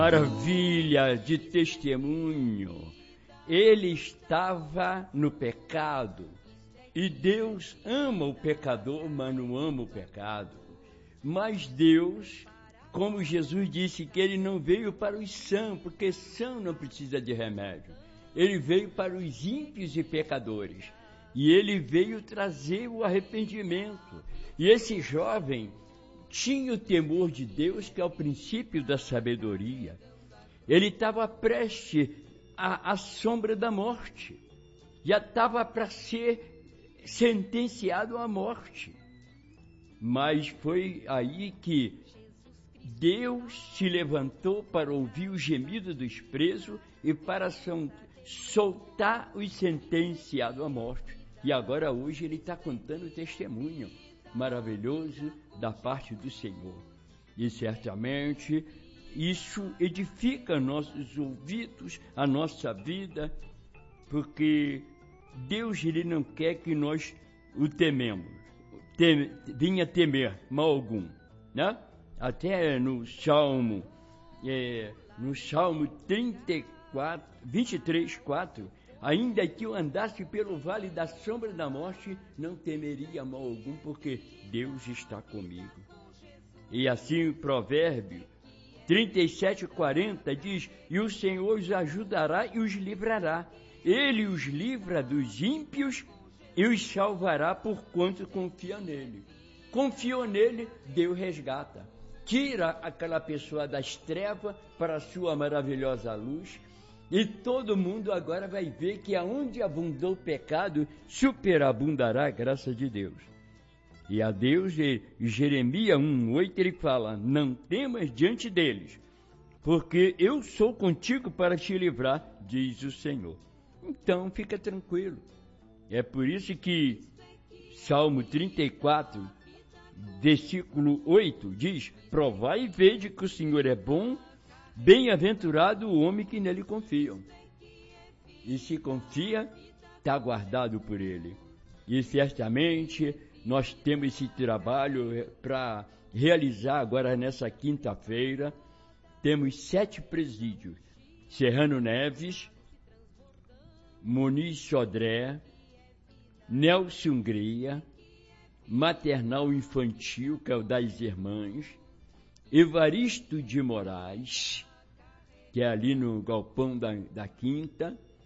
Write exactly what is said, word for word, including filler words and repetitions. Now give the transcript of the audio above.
Maravilha de testemunho. Ele estava no pecado e Deus ama o pecador, mas não ama o pecado. Mas Deus, como Jesus disse, que ele não veio para os sãos, porque são não precisa de remédio. Ele veio para os ímpios e pecadores. E ele veio trazer o arrependimento. E esse jovem tinha o temor de Deus, que é o princípio da sabedoria. Ele estava prestes à, à sombra da morte. Já estava para ser sentenciado à morte. Mas foi aí que Deus se levantou para ouvir o gemido dos presos e para soltar os sentenciados à morte. E agora hoje ele está contando o testemunho maravilhoso da parte do Senhor. E certamente isso edifica nossos ouvidos, a nossa vida, porque Deus ele não quer que nós o tememos, tem, vinha temer mal algum, né? Até no Salmo, é, no Salmo trinta e quatro, vinte e três, quatro, ainda que eu andasse pelo vale da sombra da morte, não temeria mal algum, porque Deus está comigo. E assim o provérbio trinta e sete, quarenta diz, e o Senhor os ajudará e os livrará. Ele os livra dos ímpios e os salvará por quanto confia nele. Confiou nele, Deus resgata. Tira aquela pessoa das trevas para a sua maravilhosa luz. E todo mundo agora vai ver que aonde abundou o pecado, superabundará a graça de Deus. E a Deus, em Jeremias um, oito, ele fala, não temas diante deles, porque eu sou contigo para te livrar, diz o Senhor. Então, fica tranquilo. É por isso que Salmo trinta e quatro, versículo oito, diz, provai e vede que o Senhor é bom, bem-aventurado o homem que nele confia. E se confia, está guardado por ele. E certamente nós temos esse trabalho para realizar agora nessa quinta-feira. Temos sete presídios. Serrano Neves, Muniz Sodré, Nelson Hungria, Maternal Infantil, que é o das Irmãs, Evaristo de Moraes, que é ali no Galpão da, da Quinta,